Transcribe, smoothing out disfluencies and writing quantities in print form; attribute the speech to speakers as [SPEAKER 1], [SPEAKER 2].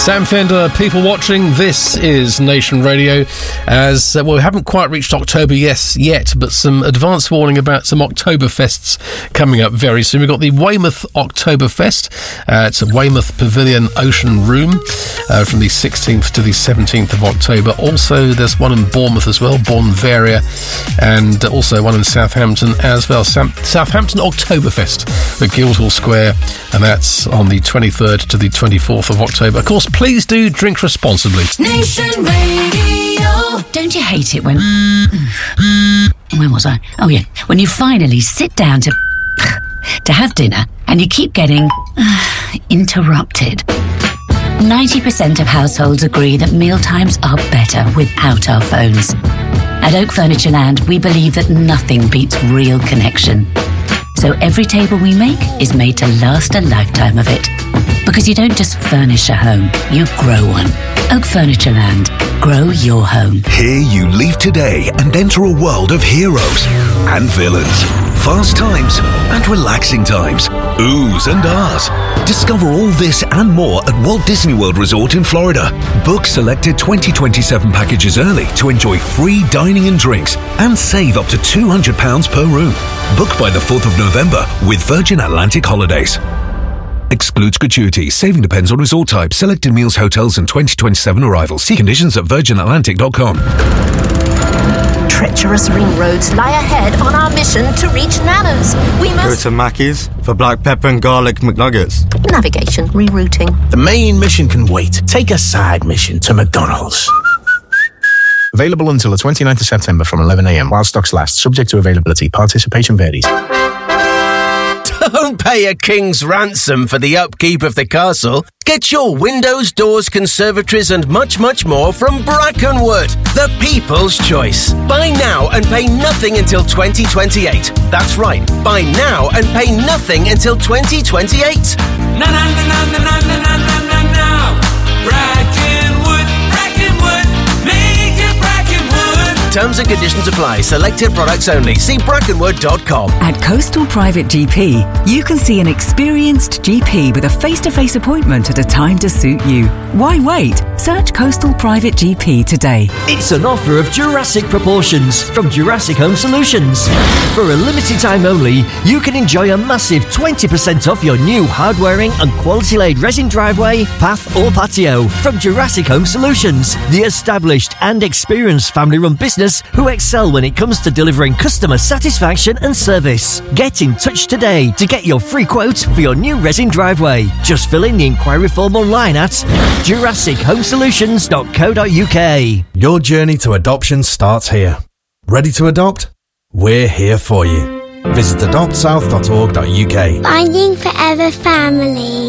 [SPEAKER 1] Sam Fender, people watching. This is Nation Radio. As we haven't quite reached October yet, but some advance warning about some Oktoberfests coming up very soon. We've got the Weymouth Oktoberfest. It's at Weymouth Pavilion Ocean Room from the 16th to the 17th of October. Also, there's one in Bournemouth as well, Bournvaria, and also one in Southampton as well. Southampton Oktoberfest at Guildhall Square, and that's on the 23rd to the 24th of October. Of course, please do drink responsibly.
[SPEAKER 2] Nation Radio. Don't you hate it when... Where was I? Oh, yeah. When you finally sit down to have dinner and you keep getting interrupted. 90% of households agree that mealtimes are better without our phones. At Oak Furniture Land, we believe that nothing beats real connection. So every table we make is made to last a lifetime of it. Because you don't just furnish a home, you grow one. Oak Furniture Land. Grow your home.
[SPEAKER 3] Here you leave today and enter a world of heroes and villains. Fast times and relaxing times. Oohs and ahs. Discover all this and more at Walt Disney World Resort in Florida. Book selected 2027 packages early to enjoy free dining and drinks and save up to £200 per room. Book by the 4th of November with Virgin Atlantic Holidays. Excludes gratuities. Saving depends on resort type. Selected meals, hotels and 2027 arrivals. See conditions at virginatlantic.com.
[SPEAKER 4] Treacherous ring roads lie ahead on our mission to reach Nana's. We
[SPEAKER 5] Go
[SPEAKER 4] must...
[SPEAKER 5] to Mackey's for black pepper and garlic McNuggets.
[SPEAKER 4] Navigation, rerouting.
[SPEAKER 6] The main mission can wait. Take a side mission to McDonald's. Available until the 29th of September from 11 a.m. while stocks last. Subject to availability. Participation varies.
[SPEAKER 7] Don't pay a king's ransom for the upkeep of the castle. Get your windows, doors, conservatories and much, much more from Brackenwood, the people's choice. Buy now and pay nothing until 2028. That's right, buy now and pay nothing until 2028.
[SPEAKER 8] Na na na na na na na na na na. Brackenwood, make it Brackenwood.
[SPEAKER 7] Terms and conditions apply. Selected products only. See brackenwood.com.
[SPEAKER 9] At Coastal Private GP, you can see an experienced GP with a face-to-face appointment at a time to suit you. Why wait? Search Coastal Private GP today.
[SPEAKER 10] It's an offer of Jurassic proportions from Jurassic Home Solutions. For a limited time only, you can enjoy a massive 20% off your new hard-wearing and quality-laid resin driveway, path or patio from Jurassic Home Solutions, the established and experienced family-run business who excel when it comes to delivering customer satisfaction and service. Get in touch today to get your free quote for your new resin driveway. Just fill in the inquiry form online at jurassichomesolutions.co.uk.
[SPEAKER 11] Your journey to adoption starts here. Ready to adopt? We're here for you. Visit adoptsouth.org.uk.
[SPEAKER 12] Finding Forever Family.